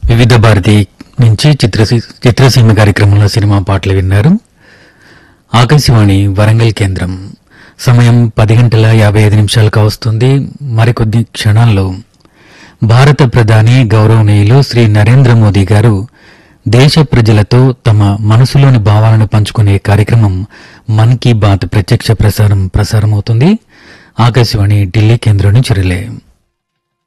వివిధ భారతి నుంచి చిత్రసీమ కార్యక్రమంలో సినిమా పాటలు విన్నారు. ఆకాశవాణి వరంగల్ కేంద్రం. సమయం 10:55 కావస్తుంది. మరికొద్ది క్షణాల్లో భారత ప్రధాని గౌరవనీయులు శ్రీ నరేంద్ర మోదీ గారు దేశ ప్రజలతో తమ మనసులోని భావాలను పంచుకునే కార్యక్రమం మన్ కీ బాత్ ప్రత్యక్ష ప్రసారమవుతుంది. ఆకాశవాణి ఢిల్లీ కేంద్రం నుంచి రిలే.